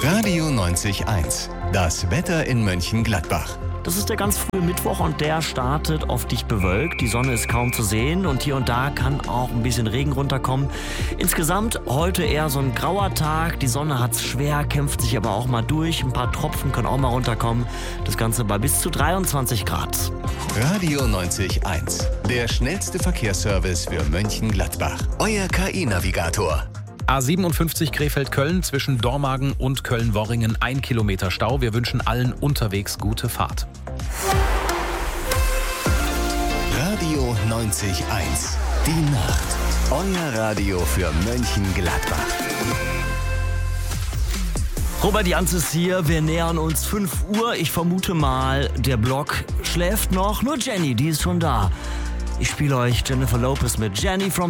Radio 90.1. Das Wetter in Mönchengladbach. Das ist der ganz frühe Mittwoch und der startet oft dicht bewölkt. Die Sonne ist kaum zu sehen und hier und da kann auch ein bisschen Regen runterkommen. Insgesamt heute eher so ein grauer Tag. Die Sonne hat's schwer, kämpft sich aber auch mal durch. Ein paar Tropfen können auch mal runterkommen. Das Ganze bei bis zu 23 Grad. Radio 90.1. Der schnellste Verkehrsservice für Mönchengladbach. Euer KI-Navigator. A57 Krefeld-Köln zwischen Dormagen und Köln-Worringen 1 Kilometer Stau. Wir wünschen allen unterwegs gute Fahrt. Radio 90.1. Die Nacht. Euer Radio für Mönchengladbach. Robert Janz ist hier, wir nähern uns 5 Uhr. Ich vermute mal, der Block schläft noch. Nur Jenny, die ist schon da. Ich spiele euch Jennifer Lopez mit Jenny from